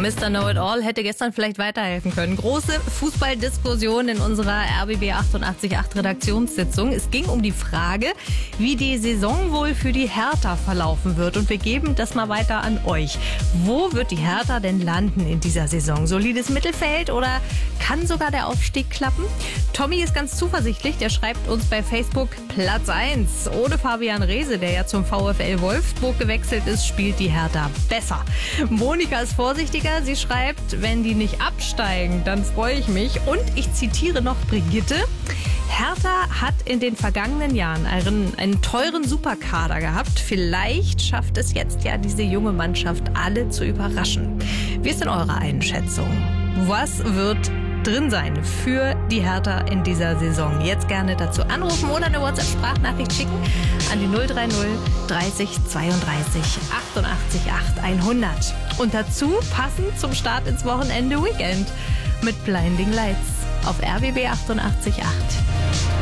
Mr. Know-it-all hätte gestern vielleicht weiterhelfen können. Große Fußballdiskussion in unserer RBB 88.8 Redaktionssitzung. Es ging um die Frage, wie die Saison wohl für die Hertha verlaufen wird. Und wir geben das mal weiter an euch. Wo wird die Hertha denn landen in dieser Saison? Solides Mittelfeld oder kann sogar der Aufstieg klappen? Tommy ist ganz zuversichtlich. Der schreibt uns bei Facebook Platz 1. Ohne Fabian Reese, der ja zum VfL Wolfsburg gewechselt ist, spielt die Hertha besser. Monika ist vorsichtiger. Sie schreibt, wenn die nicht absteigen, dann freue ich mich. Und ich zitiere noch Brigitte. Hertha hat in den vergangenen Jahren einen teuren Superkader gehabt. Vielleicht schafft es jetzt ja diese junge Mannschaft, alle zu überraschen. Wie ist denn eure Einschätzung? Was wird drin sein für die Hertha in dieser Saison? Jetzt gerne dazu anrufen oder eine WhatsApp-Sprachnachricht schicken an die 030 30 32 88 8 100. Und dazu passend zum Start ins Wochenende Weekend mit Blinding Lights auf RBB 88.8.